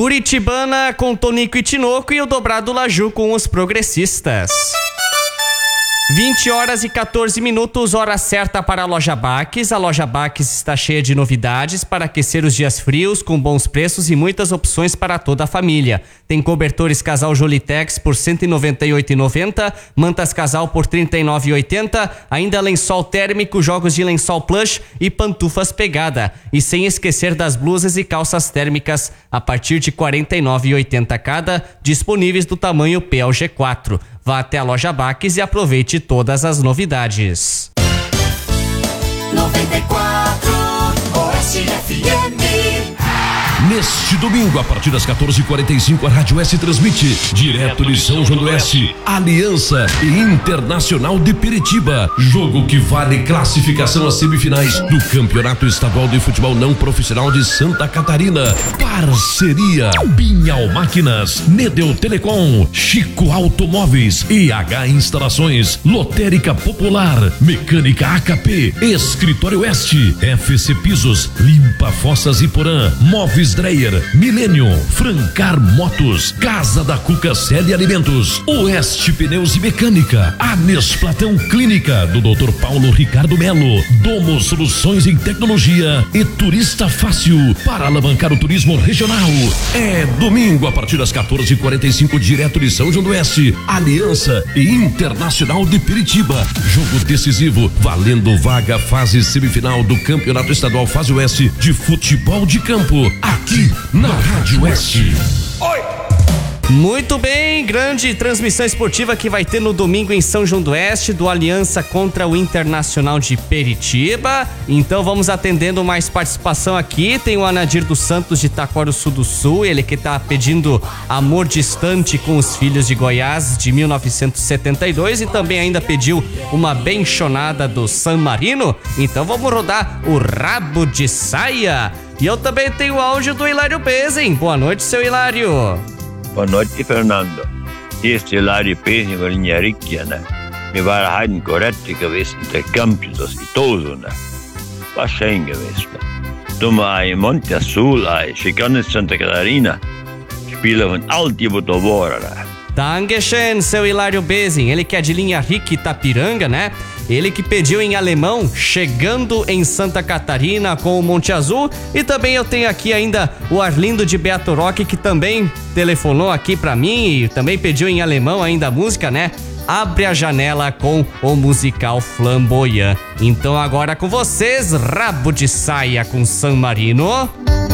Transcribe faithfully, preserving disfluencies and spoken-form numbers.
Curitibana com Tonico e Tinoco e o dobrado Laju com os progressistas. vinte horas e quatorze minutos, hora certa para a Loja Baques. A Loja Baques está cheia de novidades para aquecer os dias frios, com bons preços e muitas opções para toda a família. Tem cobertores casal Jolitex por cento e noventa e oito reais e noventa centavos, mantas casal por trinta e nove reais e oitenta centavos, ainda lençol térmico, jogos de lençol plush e pantufas pegada. E sem esquecer das blusas e calças térmicas a partir de quarenta e nove reais e oitenta centavos cada, disponíveis do tamanho P ao G quatro. Vá até a Loja Baques e aproveite todas as novidades. noventa e quatro Oeste F M. Neste domingo, a partir das quatorze e quarenta e cinco, a Rádio S transmite direto de São João do Oeste, Aliança e Internacional de Piritiba. Jogo que vale classificação às semifinais do Campeonato Estadual de Futebol Não Profissional de Santa Catarina. Parceria Pinhal Máquinas, Nedel Telecom, Chico Automóveis, E H Instalações, Lotérica Popular, Mecânica A K P, Escritório Oeste, F C Pisos, Limpa Fossas e Porã, Móveis Dreyer, Milênio, Francar Motos, Casa da Cuca Sede Alimentos, Oeste Pneus e Mecânica, Anes Platão Clínica, do doutor Paulo Ricardo Melo, Domo Soluções em Tecnologia e Turista Fácil, para alavancar o turismo regional. É domingo, a partir das quatorze e quarenta e cinco, direto de São João do Oeste, Aliança e Internacional de Piritiba. Jogo decisivo, valendo vaga fase semifinal do Campeonato Estadual Fase Oeste de Futebol de Campo. Aqui na Rádio Oeste. Oi! Muito bem, grande transmissão esportiva que vai ter no domingo em São João do Oeste, do Aliança contra o Internacional de Piritiba. Então vamos atendendo mais participação aqui. Tem o Anadir dos Santos de Taquarussu do Sul, ele que tá pedindo Amor Distante com os Filhos de Goiás de mil novecentos e setenta e dois e também ainda pediu uma benchonada do San Marino. Então vamos rodar o Rabo de Saia. E eu também tenho o áudio do Hilário Bezin. Boa noite, seu Hilário. Boa noite, Fernando. Este Hilário Bezin var linha riktiga, né? Vi var han korrektiga visst inte campus i todo, né? Vad skänga visst. De är i Monte Azul, i Chicanes Santa Catarina. Spelar von alltid på våra, né? Dankeschön, seu Hilário Bezin. Ele que é de linha Rick Itapiranga, né? Ele que pediu em alemão, chegando em Santa Catarina com o Monte Azul. E também eu tenho aqui ainda o Arlindo de Beato Roque, que também telefonou aqui pra mim e também pediu em alemão ainda a música, né? Abre a Janela com o musical Flamboyant. Então agora com vocês, Rabo de Saia com San Marino.